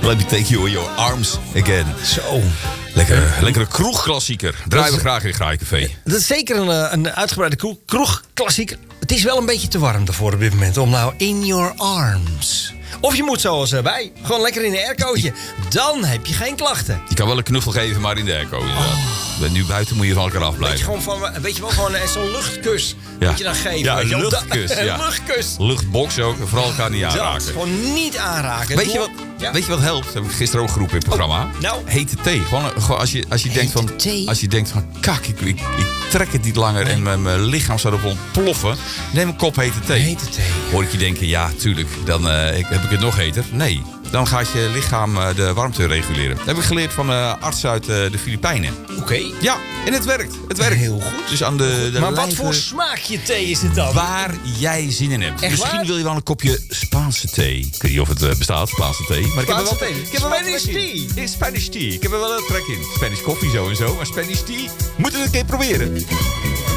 Let me take you in your arms again. Zo. Lekkere kroegklassieker. Draaien we graag in het Graaicafé. Dat is zeker een uitgebreide kroegklassieker. Het is wel een beetje te warm ervoor op dit moment om nou in your arms. Of je moet zoals wij, gewoon lekker in een aircootje. Dan heb je geen klachten. Je kan wel een knuffel geven, maar in de airco. Nu buiten moet je van elkaar afblijven. Weet je wel, gewoon zo'n luchtkus Ja. moet je dan geven. Ja, weet je een wel. luchtkus. Een Ja. luchtkus. Luchtbox ook, vooral elkaar niet aanraken. Dat, gewoon niet aanraken. Weet je wat helpt? Dat heb ik gisteren ook geroepen in het programma. Nou. Hete thee. Gewoon als je denkt van kak, ik trek het niet langer en mijn lichaam zou erop ontploffen. Neem een kop hete thee. Hete thee. Hoor ik je denken, ja tuurlijk, dan heb ik het nog heter. Nee, dan gaat je lichaam de warmte reguleren. Dat heb ik geleerd van een arts uit de Filipijnen. Oké. Ja, en het werkt. Het werkt. Heel goed. Dus aan de Maar wat lijve- voor smaakje thee is het dan? Waar jij zin in hebt. Echt Misschien waar? wil je wel een kopje Spaanse thee. Ik weet niet of het bestaat, Spaanse thee. Maar ik heb er wel Spaanse thee. ik heb er wel Spanish trek in. tea. Spanish tea. Ik heb er wel een trek in. Spanish koffie zo en zo. Maar Spanish tea, moeten we een keer proberen.